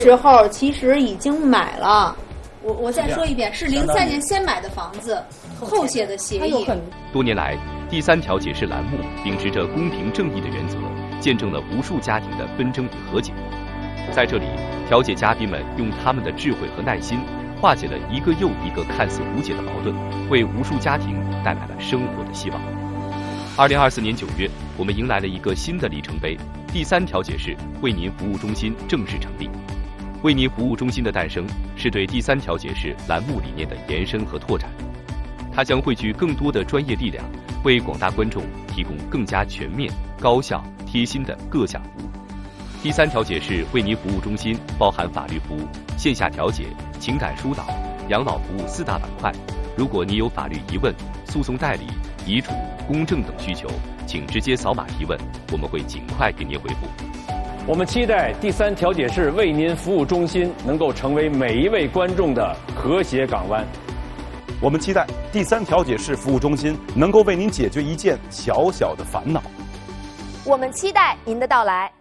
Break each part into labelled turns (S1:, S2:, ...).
S1: 时候其实已经买了。我再说一遍，是03年先买的房子，后写的协议。
S2: 多年来，第三调解室栏目秉持着公平正义的原则，见证了无数家庭的纷争与和解。在这里，调解嘉宾们用他们的智慧和耐心，化解了一个又一个看似无解的矛盾，为无数家庭带来了生活的希望。2024年9月，我们迎来了一个新的里程碑，第三调解室为您服务中心正式成立。为您服务中心的诞生，是对第三调解室栏目理念的延伸和拓展。它将汇聚更多的专业力量，为广大观众提供更加全面、高效、贴心的各项服务。第三调解室为您服务中心包含法律服务、线下调解、情感疏导、养老服务4大板块。如果你有法律疑问、诉讼代理、遗嘱、公证等需求，请直接扫码提问，我们会尽快给您回复。
S3: 我们期待第三调解室为您服务中心能够成为每一位观众的和谐港湾。
S4: 我们期待第三调解室服务中心能够为您解决一件小小的烦恼。
S5: 我们期待您的到来。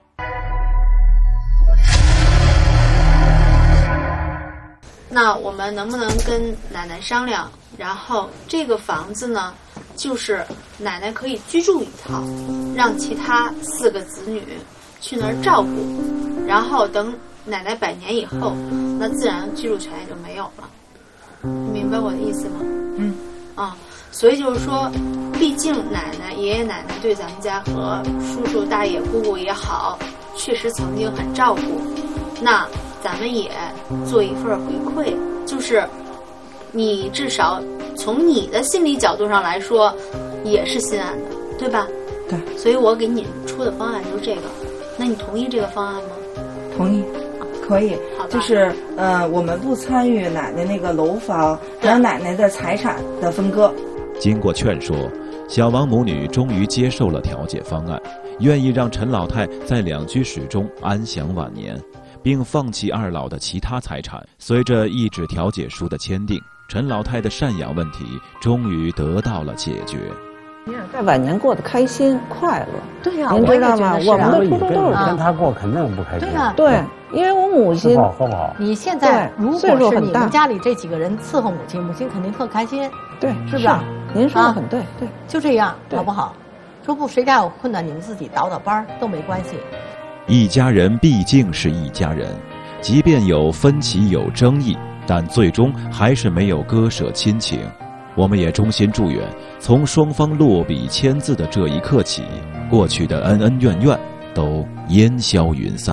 S1: 那我们能不能跟奶奶商量，然后这个房子呢，就是奶奶可以居住一套，让其他4个子女去那儿照顾，然后等奶奶100年以后，那自然居住权也就没有了。你明白我的意思吗？所以就是说，毕竟奶奶、爷爷奶奶对咱们家和叔叔、大爷、姑姑也好，确实曾经很照顾。那咱们也做一份回馈，就是你至少从你的心理角度上来说，也是心安的，对吧？
S6: 对。
S1: 所以我给你出的方案就是这个。那你同意这个方案吗？
S6: 同意，可以。就是我们不参与奶奶那个楼房还有奶奶的财产的分割。
S7: 经过劝说，小王母女终于接受了调解方案，愿意让陈老太在2居室中安享晚年，并放弃2老的其他财产。随着一纸调解书的签订，陈老太的赡养问题终于得到了解决。
S8: 在晚年过得开心快乐，
S9: 对呀，
S8: 您知道吗？我们的初衷都是
S9: 跟
S10: 他过肯定不开心。
S9: 对呀，
S8: 对，因为我母亲
S10: 喝不好。
S9: 你现在如果是你们家里这几个人伺候母亲，母亲肯定特开心，
S8: 对，
S9: 是不是？
S8: 您说的很对，对，
S9: 就这样，好不好？说不，谁家有困难，你们自己倒班都没关系。
S7: 一家人毕竟是一家人，即便有分歧有争议，但最终还是没有割舍亲情。我们也衷心祝愿，从双方落笔签字的这一刻起，过去的恩恩怨怨都烟消云散。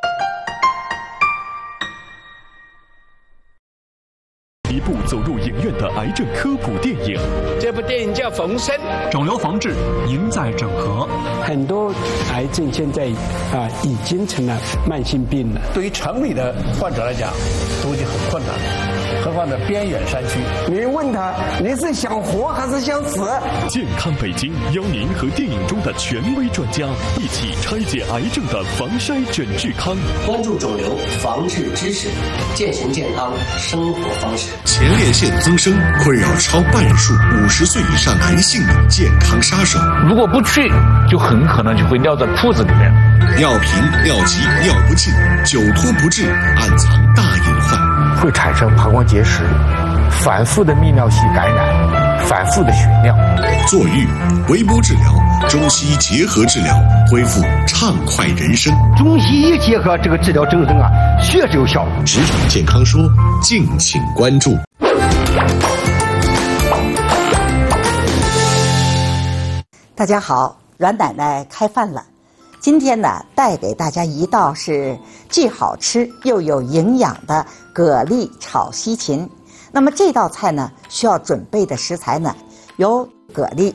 S11: 一部走入影院的癌症科普电影，
S12: 这部电影叫《逢生》，
S11: 肿瘤防治赢在整合。
S12: 很多癌症现在已经成了慢性病了，
S13: 对于城里的患者来讲，都已经很困难了，何况在边远山区。
S14: 你问他，你是想活还是想死？
S11: 健康北京邀您和电影中的权威专家一起拆解癌症的防筛诊治康，
S15: 关注肿瘤防治知识，践行健康生活方式。
S16: 前列腺增生困扰超半数50岁以上男性的健康杀手。
S17: 如果不去，就很可能就会尿在裤子里面。
S16: 尿频、尿急、尿不尽，久拖不治，暗藏大隐患，
S17: 会产生膀胱结石，反复的泌尿系感染，反复的血尿。
S16: 坐浴、微波治疗、中西医结合治疗，恢复畅快人生。
S18: 中西医结合这个治疗整生确实有效。
S16: 职场健康说，敬请关注。
S19: 大家好，阮奶奶开饭了。今天呢，带给大家一道是既好吃又有营养的蛤蜊炒西芹。那么这道菜呢，需要准备的食材呢，有蛤蜊、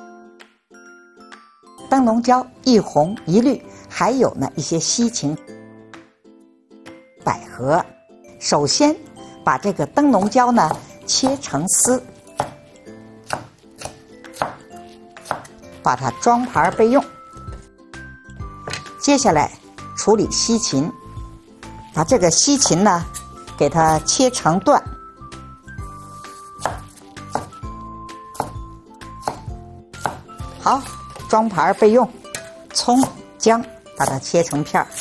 S19: 灯笼椒1红1绿，还有呢一些西芹、百合。首先把这个灯笼椒呢切成丝，把它装盘备用。接下来处理西芹，把这个西芹呢给它切成段，好，装盘备用。葱、姜把它切成片儿，